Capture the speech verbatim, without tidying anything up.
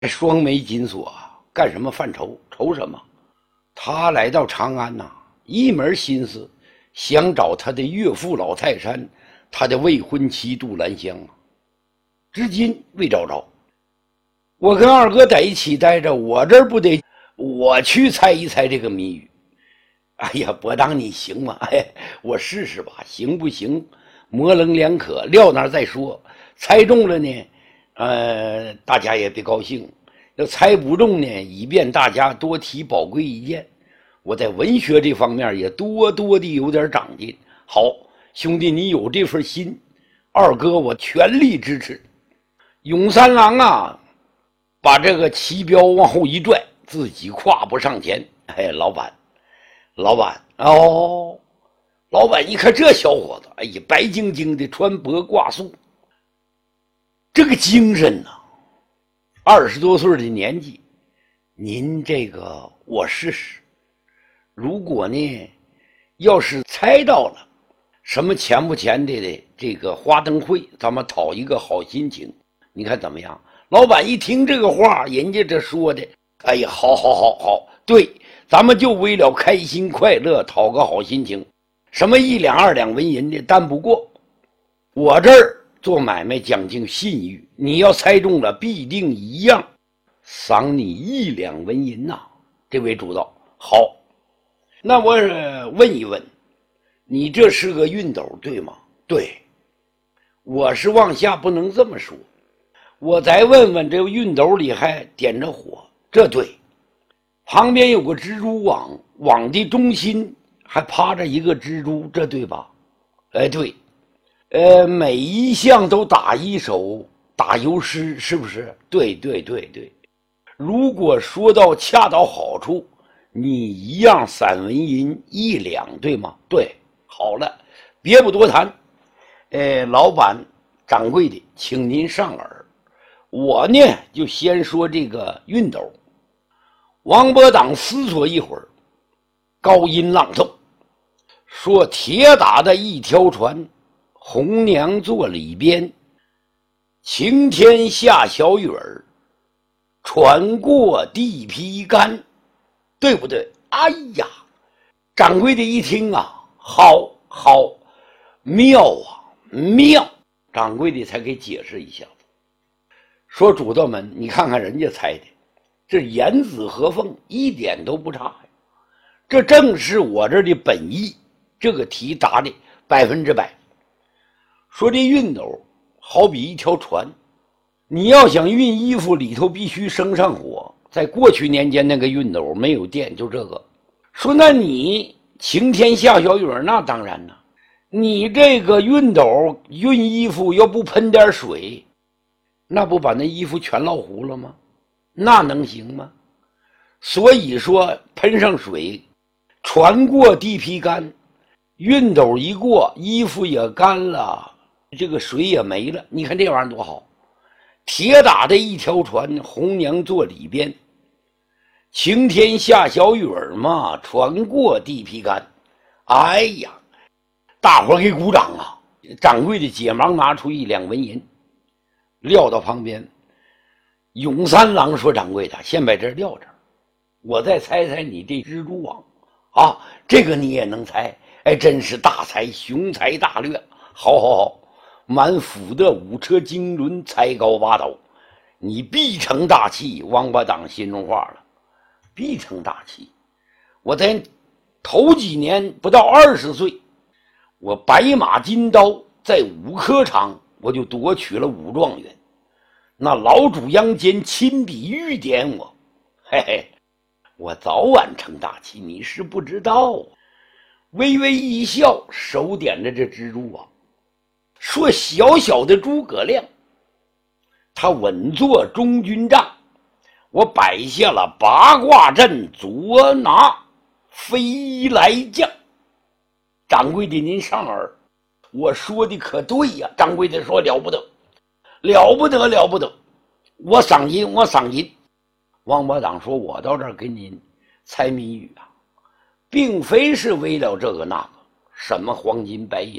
双眉紧锁，干什么犯愁？愁什么？他来到长安呐、啊，一门心思想找他的岳父老泰山，他的未婚妻杜兰香啊，至今未找着。我跟二哥在一起待着，我这儿不得我去猜一猜这个谜语？哎呀，伯当你行吗？哎，我试试吧，行不行？模棱两可，撂那儿再说。猜中了呢，呃，大家也别高兴；要猜不中呢，以便大家多提宝贵意见。我在文学这方面也多多的有点长进。好，兄弟，你有这份心，二哥我全力支持。永三郎啊，把这个旗标往后一拽，自己跨步上前。哎，老板，老板哦，老板，你看这小伙子，哎呀，白晶晶的，穿帛挂素，这个精神呐、啊，二十多岁的年纪，您这个我试试。如果呢，要是猜到了什么钱不钱的的这个花灯会，咱们讨一个好心情，你看怎么样？老板一听这个话，人家这说的，哎呀，好好好好，对，咱们就为了开心快乐，讨个好心情，什么一两二两纹银的，但不过我这儿做买卖讲究信誉，你要猜中了，必定一样赏你一两纹银呐、啊。这位主道，好。那我问一问，你这是个熨斗对吗？对，我是往下不能这么说。我再问问，这个熨斗里还点着火，这对。旁边有个蜘蛛网，网的中心还趴着一个蜘蛛，这对吧？哎，对。呃，每一项都打一手，打油诗，是不是？对对对对。如果说到恰到好处，你一样散文银一两，对吗？对，好了，别不多谈。呃，老板、掌柜的，请您上耳。我呢，就先说这个熨斗。王伯党思索一会儿，高音朗奏，说：铁打的一条船，红娘坐里边，晴天下小雨儿，船过地皮干。对不对？哎呀，掌柜的一听啊，好好妙啊妙！掌柜的才给解释一下子，说主道们，你看看人家猜的，这严丝合缝，一点都不差呀。这正是我这的本意，这个题答的百分之百。说这熨斗好比一条船，你要想熨衣服，里头必须生上火。在过去年间，那个熨斗没有电，就这个。说那你晴天下小雨，那当然了，你这个熨斗熨衣服要不喷点水，那不把那衣服全落糊了吗？那能行吗？所以说喷上水，船过地皮干，熨斗一过，衣服也干了，这个水也没了。你看这玩意儿多好！铁打的一条船，红娘坐里边，晴天下小雨儿嘛，船过地皮干。哎呀，大伙儿给鼓掌啊！掌柜的解忙拿出一两纹银，撂到旁边。永三郎说：“掌柜的，先把这撂这儿，我再猜猜你这蜘蛛网啊，这个你也能猜？哎，真是大才，雄才大略！好好好。”满府的五车经纶，才高八斗，你必成大器。王八党心中话了，必成大器。我在头几年不到二十岁，我白马金刀在五科场，我就夺取了武状元。那老主杨坚亲笔御点我，嘿嘿，我早晚成大器，你是不知道啊。微微一笑，手点着这蜘蛛网。说小小的诸葛亮，他稳坐中军帐，我摆下了八卦阵，左拿飞来将。掌柜的您上耳，我说的可对呀、啊？掌柜的说了不得，了不得，了不得，我赏银，我赏银。王八党说：“我到这儿给您猜谜语啊，并非是为了这个那个什么黄金白银。”